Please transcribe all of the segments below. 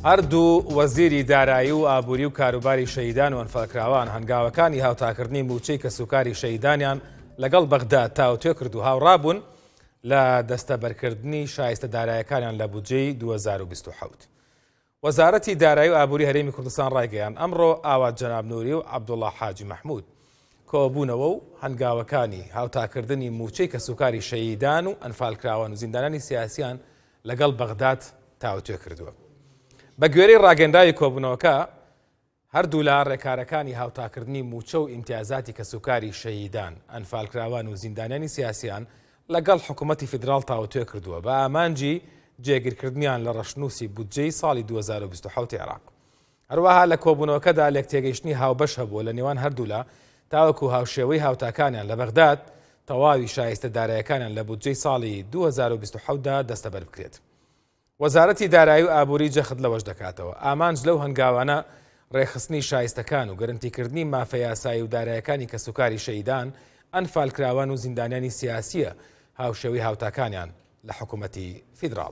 هەردوو وەزیری دارایی و ئابووری و کاروباری شەهیدان و ئەنفاڵکراوان هەنگاوەکانی هاوتاکردنی موچەی کەسوکاری شەهیدانیان لەگەڵ بەغدا تاوتوێ کرد و هاوڕابوون لە دەستەبەرکردنی شایستە دارایەکانیان لە بودجەی 2027. وەزارەتی دارایی و ئابووری هەرێمی کوردستان ڕایگەیاند ئەمڕۆ ئاوات جەناب نووری و عەبدوڵڵا حاجی مەحموود کۆبوونەوە و هەنگاوەکانی هاوتاکردنی موچەی کەسوکاری شەهیدان و ئەنفاڵکراوان و زیندانانی سیاسیان لەگەڵ بەغداد تاوتوێ کردووە. بە گوێرەی ڕاگەنداوی کۆبوونەوەکە هەردوو لا ڕێکارەکانی هاوتاکردنی موچە و ئیمتیازاتی کەسوکاری شەهیدان ئەنفاڵکراوان و زیندانیانی سیاسیان لەگەڵ حکوومەتی فیدراڵ تاوتوێ کردووە بە ئامانجی جێگیرکردنیان لە ڕەشنووسی بودجەی ساڵی 2027 عێراق. هەروەها لە کۆبوونەوەکەدا لێکتێگەیشتنی هاوبەش هەبووە لە نێوان هەردوو لا تاوەکو هاوشێوەی هاوتاکانیان لە بەغداد تەواوی شایستە دارایەکانیان لە بودجەی ساڵی 2027دا دەستەبەر بکرێت. وەزارەتی دارایی و ئابووری جەخت لەوەش دەکاتەوە ئامانج لەو هەنگاوانە ڕێخستنی شایستەکان و گەرنتیکردنی مافە یاسایی و دارایەکانی کەسوکاری شەهیدان ئەنفاڵکراوان و زیندانیانی سیاسیە هاوشێوەی هاوتاکانیان لە حکوومەتی فیدراڵ.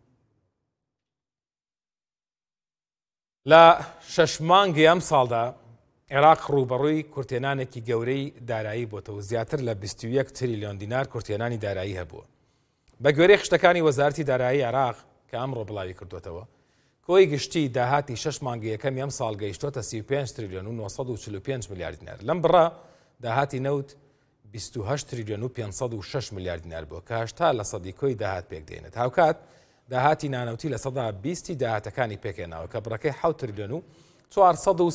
لە 6 مانگی ئەم ساڵدا عێراق ڕوبەڕووی کورتێنانێکی گەورەی دارایی بۆتەوە زیاتر لە 21 تریلیۆن دینار کورتێنانی دارایی هەبووە. بە گوێرەی خشتەکانی وەزارەتی دارایی عێراق کە ئەمڕۆ بڵاوی کردوێتەوە کۆی گشتی داهاتی 6 مانگی یەکەمی ئەم ساڵ گەیشتۆتە 35 تریلیۆن و 945 میلیارد دینار. لەم بڕە داهاتی نەوت 28 تریلیۆن و 506 میلیارد دینار بووە کە 80 لە سەدی کۆی داهات پێکدێنێت. هاوکات داهاتی نانەوتی لە سەدا 20 داهاتەکانی پێکێناوە کە بڕەکەی 7 تریلیۆن و 400